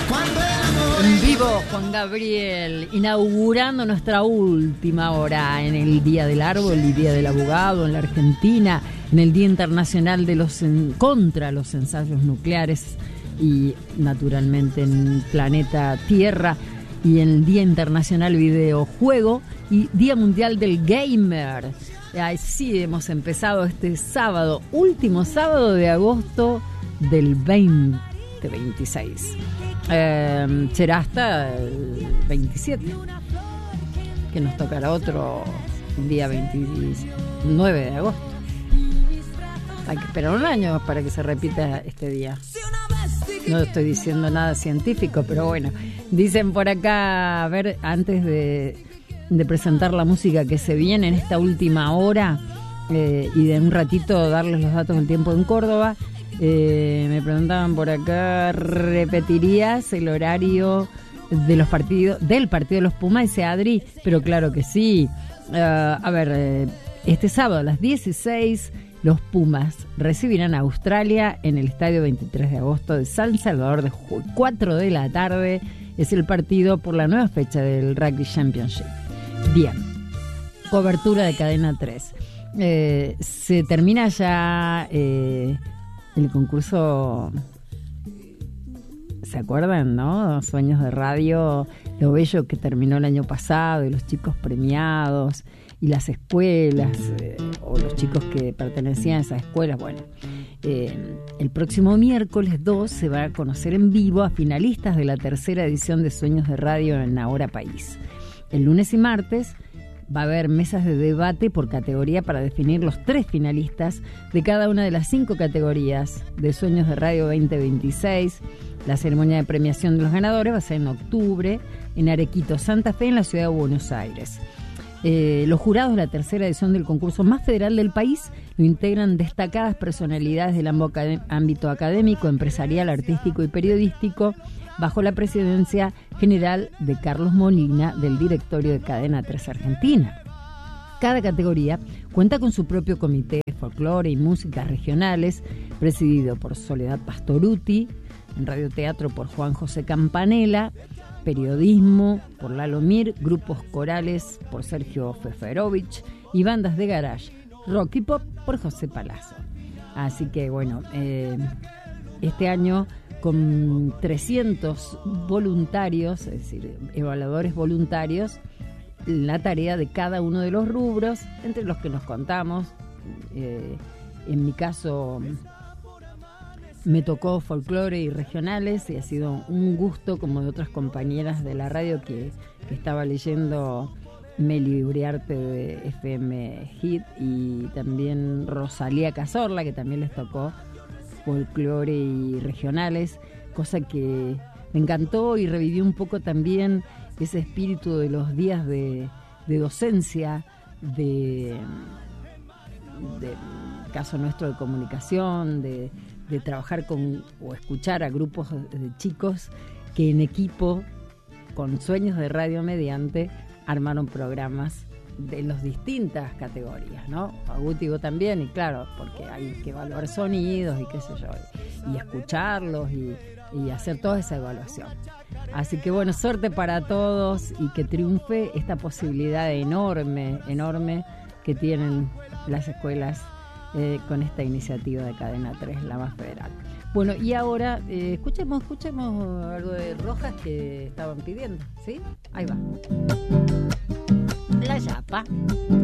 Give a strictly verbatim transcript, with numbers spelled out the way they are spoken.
En vivo, Juan Gabriel, inaugurando nuestra última hora en el Día del Árbol y Día del Abogado en la Argentina, en el Día Internacional de los en, contra los ensayos nucleares y naturalmente en el planeta Tierra, y en el Día Internacional Videojuego y Día Mundial del Gamer. Así hemos empezado este sábado, último sábado de agosto del veinte veintiséis. Eh, será hasta el veintisiete, que nos tocará otro día veintinueve de agosto. Hay que esperar un año para que se repita este día. No estoy diciendo nada científico, pero bueno, dicen por acá, a ver, antes de, de presentar la música que se viene en esta última hora eh, y de un ratito darles los datos del tiempo en Córdoba. Eh, me preguntaban por acá, ¿repetirías el horario de los partidos del partido de los Pumas? Dice Adri, pero claro que sí. Uh, a ver, eh, este sábado a las dieciséis los Pumas recibirán a Australia en el estadio veintitrés de agosto de San Salvador de Jujuy. cuatro de la tarde es el partido por la nueva fecha del Rugby Championship. Bien, cobertura de Cadena tres. Eh, se termina ya... Eh, el concurso, ¿se acuerdan, no? Sueños de Radio, lo bello que terminó el año pasado, y los chicos premiados, y las escuelas, eh, o los chicos que pertenecían a esas escuelas. Bueno, eh, el próximo miércoles dos se va a conocer en vivo a finalistas de la tercera edición de Sueños de Radio en Ahora País. El lunes y martes va a haber mesas de debate por categoría para definir los tres finalistas de cada una de las cinco categorías de Sueños de Radio veinte veintiséis. La ceremonia de premiación de los ganadores va a ser en octubre en Arequito, Santa Fe, en la ciudad de Buenos Aires. Eh, los jurados de la tercera edición del concurso más federal del país lo integran destacadas personalidades del ámbito académico, empresarial, artístico y periodístico, bajo la presidencia general de Carlos Molina, del directorio de Cadena tres Argentina. Cada categoría cuenta con su propio comité de folclore y músicas regionales, presidido por Soledad Pastoruti, en radioteatro por Juan José Campanella, periodismo por Lalo Mir, grupos corales por Sergio Feferovich y bandas de garage, rock y pop por José Palazzo. Así que bueno, eh, este año con trescientos voluntarios, es decir, evaluadores voluntarios, la tarea de cada uno de los rubros, entre los que nos contamos. Eh, en mi caso me tocó folclore y regionales, y ha sido un gusto, como de otras compañeras de la radio que, que estaba leyendo Meli Uriarte de F M Hit, y también Rosalía Cazorla, que también les tocó folclore y regionales, cosa que me encantó, y reviví un poco también ese espíritu de los días de, de docencia, de, de caso nuestro de comunicación, de, de trabajar con o escuchar a grupos de chicos que en equipo, con Sueños de Radio mediante, armaron programas de las distintas categorías, ¿no? Faguti, vos también, y claro, porque hay que evaluar sonidos y qué sé yo, y, y escucharlos y, y hacer toda esa evaluación. Así que bueno, suerte para todos y que triunfe esta posibilidad enorme, enorme que tienen las escuelas eh, con esta iniciativa de Cadena tres, la más federal. Bueno, y ahora eh, escuchemos, escuchemos algo de Rojas que estaban pidiendo, ¿sí? Ahí va. La Yapa.